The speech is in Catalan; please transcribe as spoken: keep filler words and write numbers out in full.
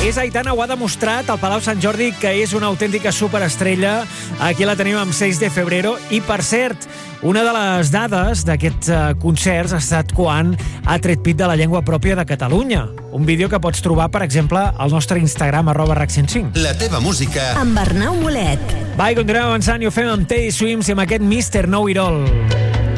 És Aitana, ho ha demostrat al Palau Sant Jordi, que és una autèntica superestrella. Aquí la tenim amb seis de febrero. I, per cert, una de les dades d'aquests uh, concerts ha estat quan ha tret pit de la llengua pròpia de Catalunya. Un vídeo que pots trobar, per exemple, al nostre Instagram, arroba rac cent cinc. La teva música. Amb Arnau Molet. Va, i continuem avançant i ho fem amb Teddy Swims i amb aquest mister Know It All.